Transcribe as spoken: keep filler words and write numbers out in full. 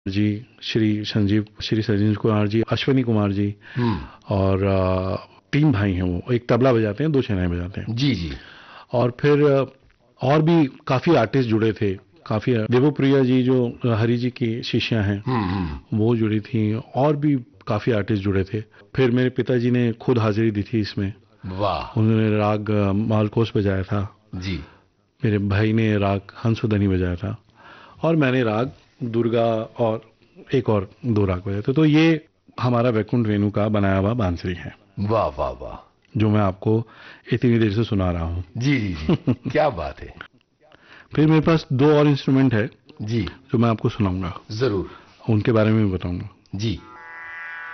जी, श्री संजीव, श्री संजीव कुमार जी, अश्विनी कुमार जी और आ, तीन भाई हैं। वो एक तबला बजाते हैं, दो शहनाई बजाते हैं। जी जी। और फिर और भी काफी आर्टिस्ट जुड़े थे। काफी देवप्रिया जी जो हरि जी की शिष्या हैं वो जुड़ी थी, और भी काफी आर्टिस्ट जुड़े थे। फिर मेरे पिताजी ने खुद हाजिरी दी थी इसमें। वाह। उन्होंने राग मालकोस बजाया था जी। मेरे भाई ने राग हंसुदनी बजाया था, और मैंने राग दुर्गा और एक और दो राग बजाए थे। तो ये हमारा वैकुंठ वेणु का बनाया हुआ बांसुरी है। वाह वाह वाह। जो मैं आपको इतनी देर से सुना रहा हूँ। जी जी जी, क्या बात है। फिर मेरे पास दो और इंस्ट्रूमेंट है जी, जो मैं आपको सुनाऊंगा, जरूर। उनके बारे में भी बताऊंगा। जी।